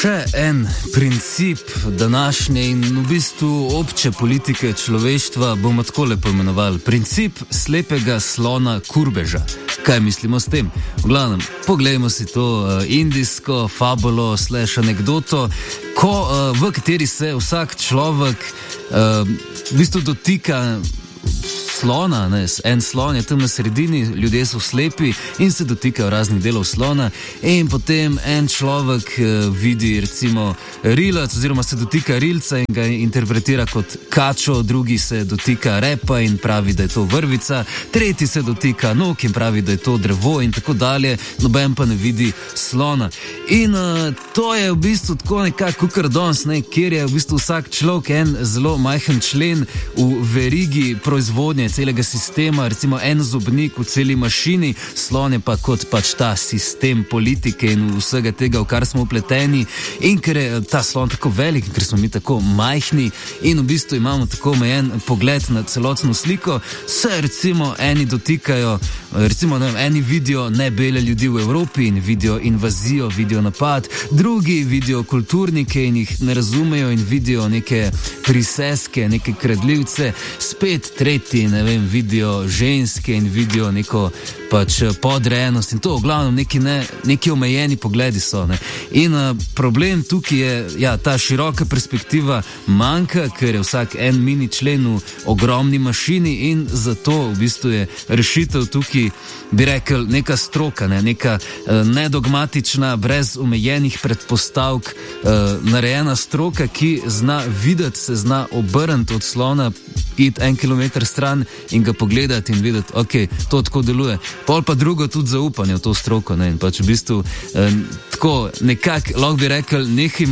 Še en princip današnje in v bistvu obče politike človeštva bomo tako lepo imenovali. Princip slepega slona kurbeža. Kaj mislimo s tem? V glavnem, poglejmo si to indijsko fabulo / anekdoto, v kateri se vsak človek v bistvu dotika slona, ne? En slon je tam na sredini, ljudje so slepi in se dotikajo raznih delov slona in potem en človek vidi recimo rilec oziroma se dotika rilca in ga interpretira kot kačo, drugi se dotika repa in pravi, da je to vrvica, tretji se dotika nog in pravi, da je to drevo in tako dalje, noben pa ne vidi slona. In to je v bistvu tako nekako kukar danes, kjer je v bistvu vsak človek en zelo majhen člen v verigi proizvodnje celega sistema, recimo en zobnik v celi mašini, slon je pa kot pač ta sistem politike in vsega tega, v kar smo upleteni, in ker je ta slon tako velik, ker smo mi tako majhni in v bistvu imamo tako omejen pogled na celotno sliko, se recimo eni dotikajo, recimo eni vidijo nebele ljudi v Evropi in vidijo invazijo, vidijo napad, drugi vidijo kulturnike in jih ne razumejo in vidijo neke priseske, neke kradljivce, spet tretji, vidijo ženske in vidijo neko pač podrejenost in to, v glavnem neki omejeni pogledi so. In problem tukaj je, ta široka perspektiva manjka, ker je vsak en mini člen v ogromni mašini in zato v bistvu je rešitev tukaj, bi rekel, neka stroka, neka nedogmatična, brez omejenih predpostavk narejena stroka, ki zna videti, se zna obrniti od slona, iti 1 kilometer stran in ga pogledati in videti, ok, to tako deluje. Pol pa drugo tudi zaupanje v to stroko, in pač v bistvu tako nekako, lahko bi rekel,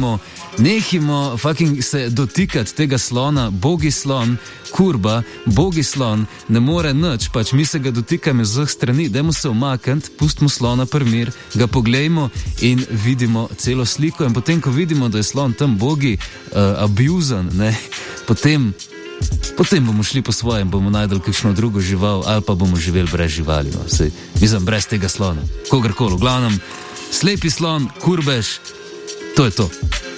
nehimo fucking se dotikati tega slona, bogi slon, kurba, bogi slon, ne more nič, pač mi se ga dotikamo z vseh strani, dajmo se umakniti, pustimo slona pri mir, ga poglejmo in vidimo celo sliko in potem, ko vidimo, da je slon tam bogi abuzen, potem bomo šli po svojem, bomo najdeli kakšno drugo žival ali pa bomo živeli brez živali. Mislim, brez tega slona. Kogarkoli, v glavnem, slepi slon, kurbež, to je to.